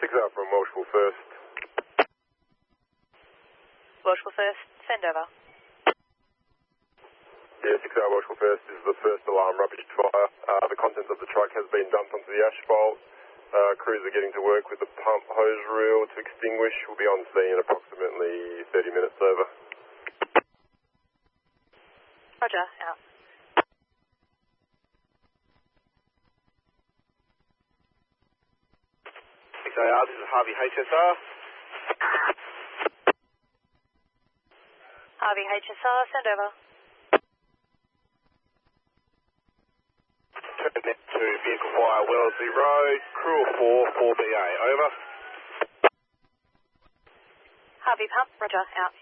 6-hour from Welshpool first. Welshpool first, send over. Yeah, 6-hour Welshpool first is the first alarm rubbish fire. The contents of the truck has been dumped onto the asphalt. Crews are getting to work with the pump hose reel to extinguish. We'll be on scene approximately 30 minutes over. Roger, out. 6AR, this is Harvey HSR. Harvey HSR, send over. Turn net to vehicle fire, Wellesley Road, crew of 4, 4BA, over. Harvey pump, roger, out.